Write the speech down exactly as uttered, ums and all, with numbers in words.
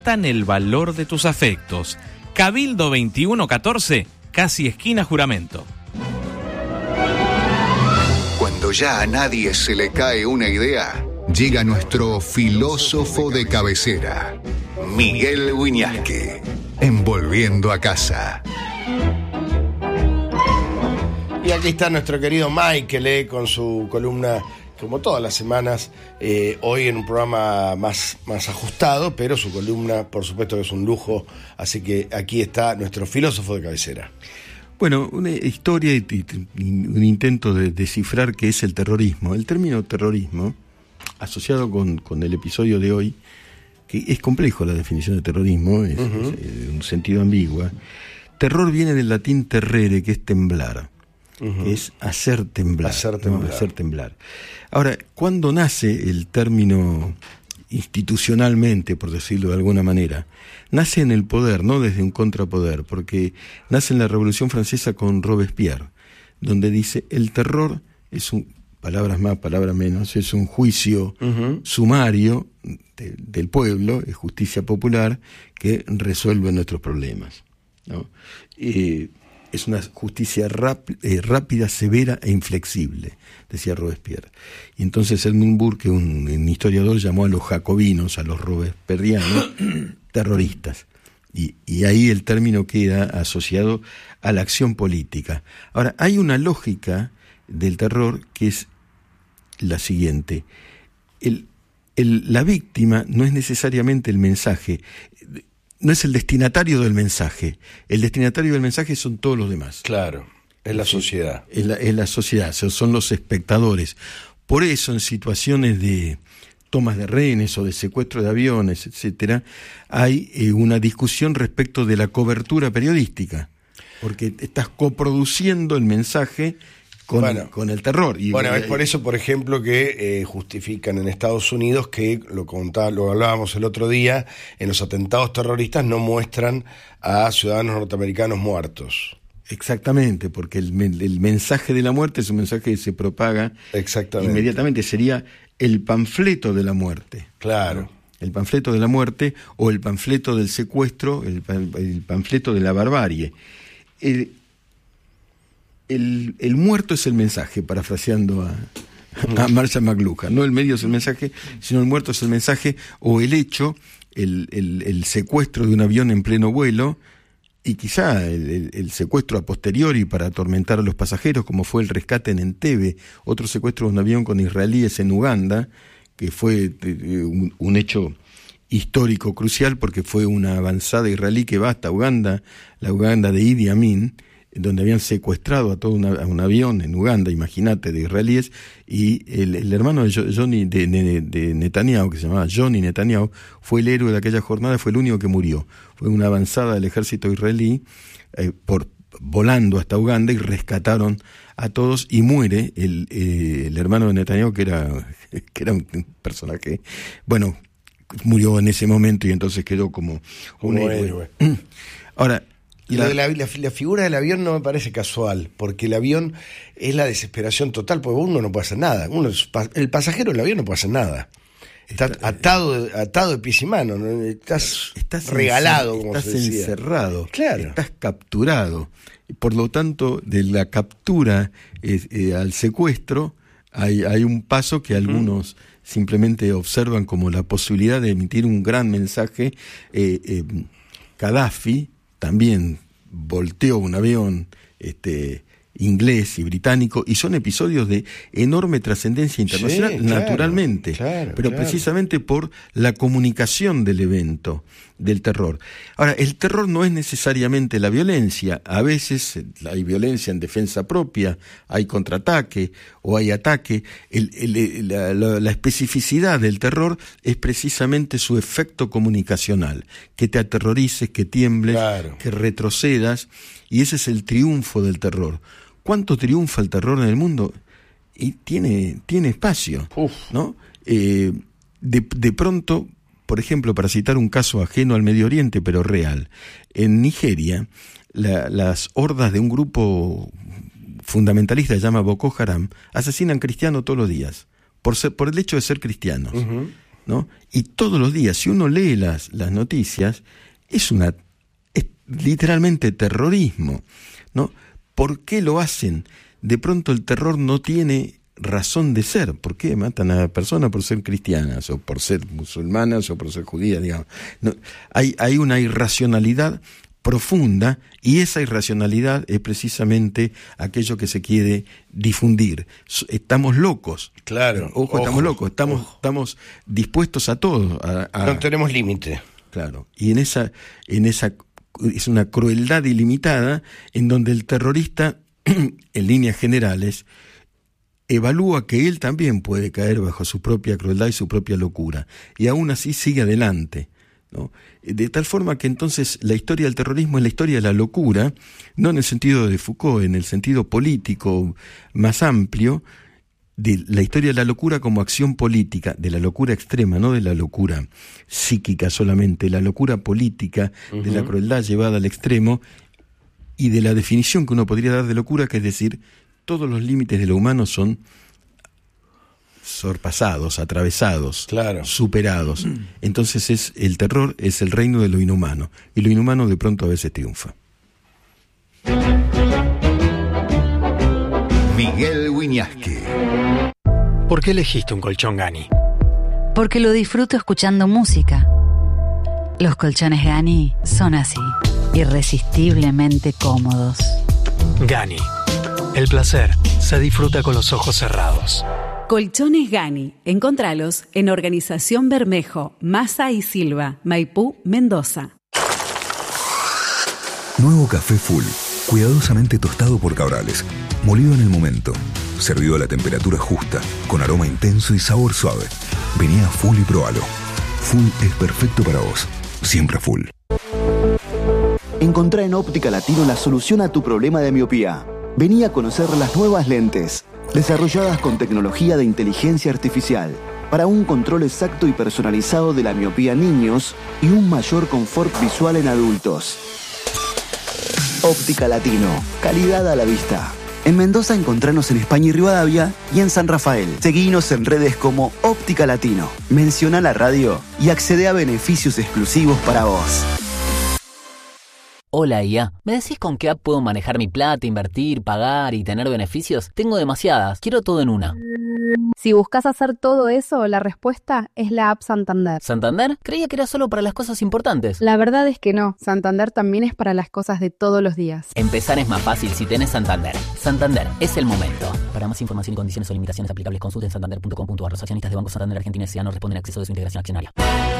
el valor de tus afectos. Cabildo veintiuno catorce, casi esquina Juramento. Cuando ya a nadie se le cae una idea, llega nuestro filósofo de cabecera, Miguel Wiñaski, envolviendo a casa. Y aquí está nuestro querido Michael, eh, con su columna, como todas las semanas, eh, hoy en un programa más, más ajustado, pero su columna, por supuesto, que es un lujo. Así que aquí está nuestro filósofo de cabecera. Bueno, una historia y un intento de descifrar qué es el terrorismo. El término terrorismo, asociado con, con el episodio de hoy, que es complejo la definición de terrorismo, es, uh-huh. es, es un sentido ambiguo. Terror viene del latín terrere, que es temblar. Uh-huh. Es hacer temblar, hacer temblar. ¿no? Hacer temblar. Ahora, ¿cuándo nace el término institucionalmente, por decirlo de alguna manera? Nace en el poder, no desde un contrapoder, porque nace en la Revolución Francesa con Robespierre, donde dice, el terror es un, palabras más, palabras menos, es un juicio uh-huh. sumario de, del pueblo, es justicia popular, que resuelve nuestros problemas, ¿no? Eh, Es una justicia ráp- eh, rápida, severa e inflexible, decía Robespierre. Y entonces Edmund Burke, un, un historiador, llamó a los jacobinos, a los robespierrianos, terroristas. Y, y ahí el término queda asociado a la acción política. Ahora, hay una lógica del terror que es la siguiente. El, el, la víctima no es necesariamente el mensaje. No es el destinatario del mensaje. El destinatario del mensaje son todos los demás. Claro, es la sociedad. Es la, es la sociedad, son los espectadores. Por eso en situaciones de tomas de rehenes o de secuestro de aviones, etcétera, hay eh, una discusión respecto de la cobertura periodística, porque estás coproduciendo el mensaje Con, bueno, con el terror. Y, bueno, es por eso, por ejemplo, que eh, justifican en Estados Unidos que, lo contaba, lo hablábamos el otro día, en los atentados terroristas no muestran a ciudadanos norteamericanos muertos. Exactamente, porque el, el mensaje de la muerte es un mensaje que se propaga Exactamente. inmediatamente. Sería el panfleto de la muerte. Claro. ¿No? El panfleto de la muerte o el panfleto del secuestro, el, el panfleto de la barbarie. El, El, el muerto es el mensaje, parafraseando a, a Marshall McLuhan. No el medio es el mensaje, sino el muerto es el mensaje, o el hecho, el, el, el secuestro de un avión en pleno vuelo, y quizá el, el, el secuestro a posteriori para atormentar a los pasajeros, como fue el rescate en Entebbe, otro secuestro de un avión con israelíes en Uganda, que fue un, un hecho histórico crucial, porque fue una avanzada israelí que va hasta Uganda, la Uganda de Idi Amin, donde habían secuestrado a todo una, a un avión en Uganda, imagínate, de israelíes, y el, el hermano de Johnny de, de, de Netanyahu, que se llamaba Johnny Netanyahu, fue el héroe de aquella jornada, fue el único que murió. Fue una avanzada del ejército israelí eh, por volando hasta Uganda y rescataron a todos, y muere el, eh, el hermano de Netanyahu, que era, que era un personaje, bueno, murió en ese momento y entonces quedó como un como héroe. héroe. Ahora, Y la, la, la, la figura del avión no me parece casual, porque el avión es la desesperación total, porque uno no puede hacer nada. Uno, el pasajero del avión no puede hacer nada. Está, está atado, atado de pies y manos, ¿no? Estás, estás regalado, encer, como estás se decía. encerrado, claro. Estás capturado. Por lo tanto, de la captura eh, eh, al secuestro, hay, hay un paso que algunos mm. simplemente observan como la posibilidad de emitir un gran mensaje. Eh, eh, Gaddafi también volteó un avión este, inglés y británico, y son episodios de enorme trascendencia internacional, sí, claro, naturalmente, claro, pero claro. precisamente por la comunicación del evento, del terror. Ahora, el terror no es necesariamente la violencia. A veces hay violencia en defensa propia, hay contraataque o hay ataque. El, el, la, la, la especificidad del terror es precisamente su efecto comunicacional, que te aterrorices, que tiembles, claro. que retrocedas, y ese es el triunfo del terror. ¿Cuánto triunfa el terror en el mundo? Y tiene, tiene espacio, Uf. ¿no? Eh, de, de pronto, por ejemplo, para citar un caso ajeno al Medio Oriente, pero real, en Nigeria, la, las hordas de un grupo fundamentalista, se llama Boko Haram, asesinan cristianos todos los días, por ser, por el hecho de ser cristianos. Uh-huh. ¿no? Y todos los días, si uno lee las, las noticias, es una es literalmente terrorismo, ¿no? ¿Por qué lo hacen? De pronto el terror no tiene razón de ser. ¿Por qué matan a personas por ser cristianas o por ser musulmanas o por ser judías, digamos? No, hay, hay una irracionalidad profunda, y esa irracionalidad es precisamente aquello que se quiere difundir. Estamos locos. Claro. Ojo, ojo estamos locos. Estamos, ojo. estamos dispuestos a todo. A, a, no tenemos límite. Claro. Y en esa, en esa es una crueldad ilimitada en donde el terrorista, en líneas generales, evalúa que él también puede caer bajo su propia crueldad y su propia locura, y aún así sigue adelante, ¿no? De tal forma que entonces la historia del terrorismo es la historia de la locura, no en el sentido de Foucault, en el sentido político más amplio, de la historia de la locura como acción política, de la locura extrema, no de la locura psíquica solamente, la locura política, uh-huh. de la crueldad llevada al extremo, y de la definición que uno podría dar de locura, que es decir, todos los límites de lo humano son sorpasados, atravesados, claro. superados. Entonces es el terror es el reino de lo inhumano, y lo inhumano de pronto a veces triunfa. Miguel Wiñaski. ¿Por qué elegiste un colchón Gani? Porque lo disfruto escuchando música. Los colchones Gani son así, irresistiblemente cómodos. Gani. El placer se disfruta con los ojos cerrados. Colchones Gani. Encontralos en Organización Bermejo, Massa y Silva, Maipú, Mendoza. Nuevo café Full, cuidadosamente tostado por Cabrales, molido en el momento, servido a la temperatura justa, con aroma intenso y sabor suave. Vení a Full y probalo. Full es perfecto para vos, siempre Full. Encontrá en Óptica Latino la solución a tu problema de miopía. Vení a conocer las nuevas lentes, desarrolladas con tecnología de inteligencia artificial, para un control exacto y personalizado de la miopía en niños y un mayor confort visual en adultos. Óptica Latino, calidad a la vista. En Mendoza encontranos en España y Rivadavia, y en San Rafael. Seguinos en redes como Óptica Latino. Menciona la radio y accede a beneficios exclusivos para vos. Hola I A, ¿me decís con qué app puedo manejar mi plata, invertir, pagar y tener beneficios? Tengo demasiadas, quiero todo en una. Si buscas hacer todo eso, la respuesta es la app Santander. ¿Santander? Creía que era solo para las cosas importantes. La verdad es que no, Santander también es para las cosas de todos los días. Empezar es más fácil si tenés Santander. Santander, es el momento. Para más información y condiciones o limitaciones aplicables, consulten santander punto com punto a r. Los accionistas de Banco Santander Argentina S A no responden a acceso de su integración accionaria.